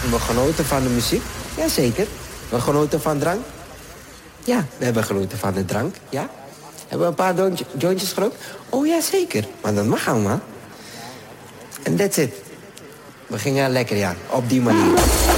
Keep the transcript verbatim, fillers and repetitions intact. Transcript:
We genoten van de muziek? Jazeker. We genoten van drank? Ja, we hebben genoten van de drank, ja. Hebben we een paar jointje- jointjes gerookt? Oh ja, zeker. Maar dat mag allemaal. En that's it. We gingen er lekker, ja. Op die manier.